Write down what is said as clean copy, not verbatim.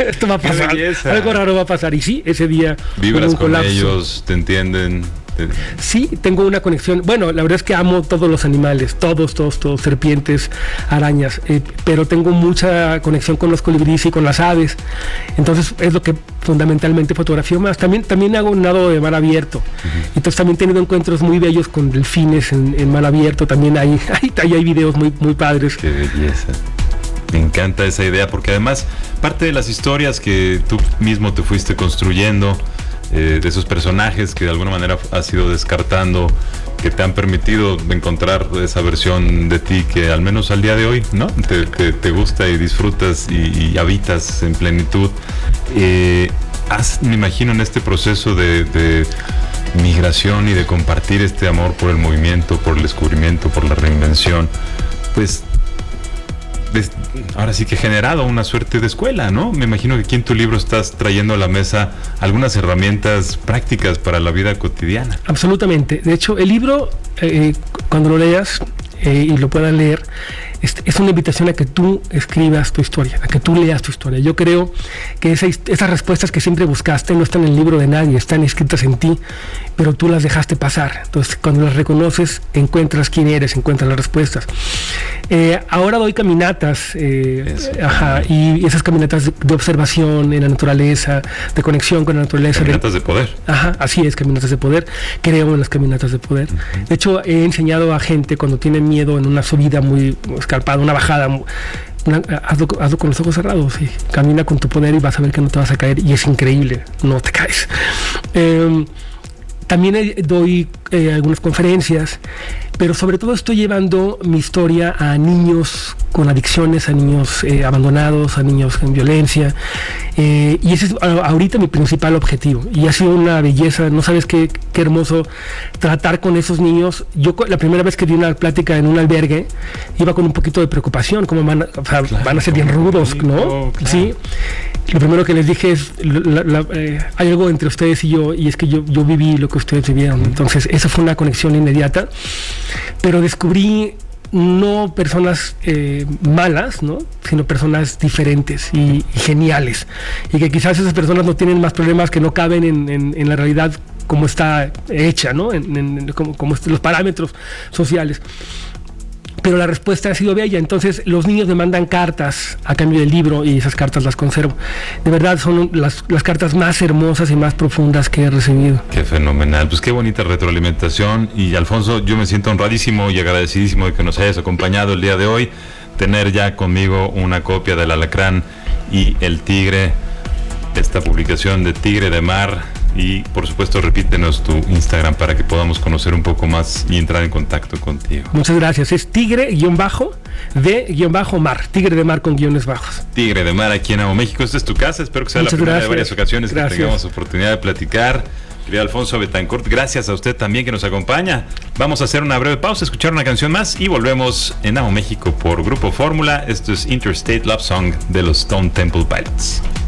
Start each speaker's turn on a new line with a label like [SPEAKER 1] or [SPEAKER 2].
[SPEAKER 1] esto va a pasar,
[SPEAKER 2] ¡Qué belleza!
[SPEAKER 1] algo raro va a pasar. Y sí, ese día
[SPEAKER 2] vibras
[SPEAKER 1] hubo un
[SPEAKER 2] con
[SPEAKER 1] colapso.
[SPEAKER 2] ellos, te entienden.
[SPEAKER 1] Sí, tengo una conexión. Bueno, la verdad es que amo todos los animales, todos, serpientes, arañas, pero tengo mucha conexión con los colibríes y con las aves. Entonces es lo que fundamentalmente fotografío más. También hago un nado de mar abierto. Uh-huh. Entonces también he tenido encuentros muy bellos con delfines en mar abierto. También hay videos muy, muy padres.
[SPEAKER 2] Qué belleza. Me encanta esa idea, porque además parte de las historias que tú mismo te fuiste construyendo, de esos personajes que de alguna manera has ido descartando, que te han permitido encontrar esa versión de ti que al menos al día de hoy, ¿no? Te gusta y disfrutas y habitas en plenitud. Me imagino en este proceso de migración y de compartir este amor por el movimiento, por el descubrimiento, por la reinvención, pues ahora sí que he generado una suerte de escuela, ¿no? Me imagino que aquí en tu libro estás trayendo a la mesa algunas herramientas prácticas para la vida cotidiana.
[SPEAKER 1] Absolutamente. De hecho, el libro, cuando lo leas y lo puedas leer, es una invitación a que tú escribas tu historia, a que tú leas tu historia. Yo creo que esas respuestas que siempre buscaste no están en el libro de nadie, están escritas en ti, pero tú las dejaste pasar. Entonces, cuando las reconoces, encuentras quién eres, encuentras las respuestas. Ahora doy caminatas, y esas caminatas de observación en la naturaleza, de conexión con la naturaleza.
[SPEAKER 2] Caminatas de poder.
[SPEAKER 1] Así es, caminatas de poder. Creo en las caminatas de poder. Uh-huh. De hecho, he enseñado a gente cuando tiene miedo en una subida muy escarpada, una bajada, hazlo con los ojos cerrados, sí. Camina con tu poder y vas a ver que no te vas a caer, y es increíble, no te caes. También doy algunas conferencias, pero sobre todo estoy llevando mi historia a niños con adicciones, a niños abandonados, a niños en violencia, y ese es ahorita mi principal objetivo, y ha sido una belleza. No sabes qué hermoso tratar con esos niños. Yo la primera vez que di una plática en un albergue iba con un poquito de preocupación, como van a ser bien rudos, ¿no? Claro. Sí. Lo primero que les dije es, hay algo entre ustedes y yo, y es que yo viví lo que ustedes vivieron. Entonces esa fue una conexión inmediata, pero descubrí no personas malas, ¿no? Sino personas diferentes y geniales, y que quizás esas personas no tienen más problemas, que no caben en la realidad como está hecha, ¿no? Como los parámetros sociales. Pero la respuesta ha sido bella. Entonces los niños me mandan cartas a cambio del libro, y esas cartas las conservo. De verdad son las cartas más hermosas y más profundas que he recibido.
[SPEAKER 2] Qué fenomenal, pues qué bonita retroalimentación. Y Alfonso, yo me siento honradísimo y agradecidísimo de que nos hayas acompañado el día de hoy, tener ya conmigo una copia del Alacrán y el Tigre, esta publicación de Tigre de Mar. Y por supuesto, repítenos tu Instagram para que podamos conocer un poco más y entrar en contacto contigo.
[SPEAKER 1] Muchas gracias. Es tigre-de-mar, Tigre de Mar con guiones bajos.
[SPEAKER 2] Tigre de Mar aquí en Amo México. Esta es tu casa. Espero que sea la primera de varias ocasiones que tengamos oportunidad de platicar. Querido Alfonso Betancourt, gracias a usted también que nos acompaña. Vamos a hacer una breve pausa, escuchar una canción más y volvemos en Amo México por Grupo Fórmula. Esto es Interstate Love Song de los Stone Temple Pilots.